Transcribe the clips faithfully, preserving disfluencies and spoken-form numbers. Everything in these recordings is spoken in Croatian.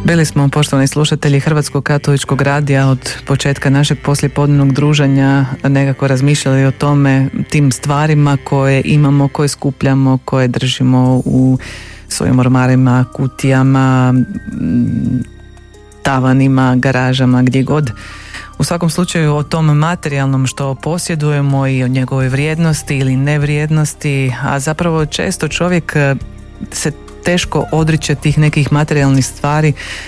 Bili smo, poštovani slušatelji Hrvatskog katoličkog radija, od početka našeg poslijepodnevnog druženja nekako razmišljali o tome, tim stvarima koje imamo, koje skupljamo, koje držimo u svojim ormarima, kutijama, tavanima, garažama, gdje god. U svakom slučaju o tom materijalnom što posjedujemo i o njegovoj vrijednosti ili nevrijednosti, a zapravo često čovjek se teško odriče tih nekih materijalnih stvari,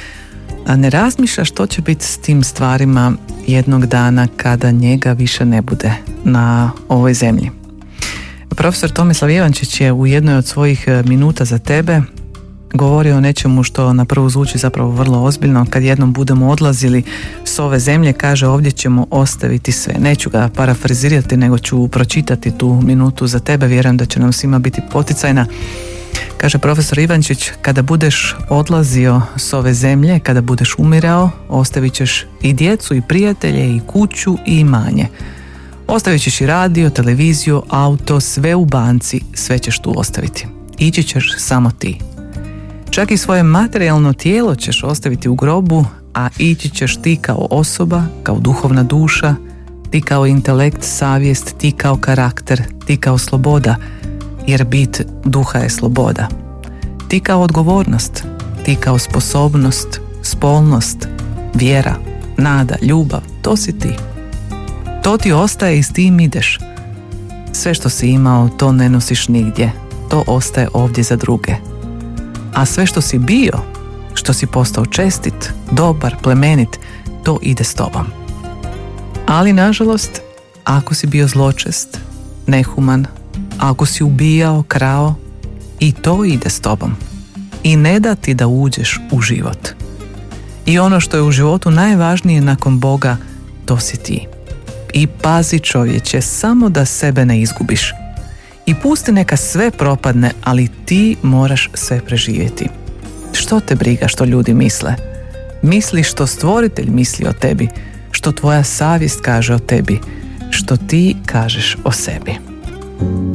a ne razmišlja što će biti s tim stvarima jednog dana kada njega više ne bude na ovoj zemlji. Profesor Tomislav Ivančić je u jednoj od svojih minuta za tebe govorio o nečemu što na prvu zvuči zapravo vrlo ozbiljno. Kad jednom budemo odlazili s ove zemlje, kaže, ovdje ćemo ostaviti sve. Neću ga parafrazirati, nego ću pročitati tu minutu za tebe, vjerujem da će nam svima biti poticajna. Kaže profesor Ivančić, kada budeš odlazio s ove zemlje, kada budeš umirao, ostavit ćeš i djecu i prijatelje i kuću i imanje. Ostavit ćeš i radio, televiziju, auto, sve u banci, sve ćeš tu ostaviti. Ići ćeš samo ti. Čak i svoje materijalno tijelo ćeš ostaviti u grobu, a ići ćeš ti kao osoba, kao duhovna duša, ti kao intelekt, savjest, ti kao karakter, ti kao sloboda, jer bit duha je sloboda. Ti kao odgovornost, ti kao sposobnost, spolnost, vjera, nada, ljubav, to si ti. To ti ostaje i s tim ideš. Sve što si imao, to ne nosiš nigdje, to ostaje ovdje za druge. A sve što si bio, što si postao čestit, dobar, plemenit, to ide s tobom. Ali nažalost, ako si bio zločest, nehuman, ako si ubijao, krao, i to ide s tobom i ne da ti da uđeš u život. I ono što je u životu najvažnije nakon Boga, to si ti. I pazi, čovječe, samo da sebe ne izgubiš. I pusti neka sve propadne, ali ti moraš sve preživjeti. Što te briga što ljudi misle? Misli što Stvoritelj misli o tebi, što tvoja savjest kaže o tebi, što ti kažeš o sebi.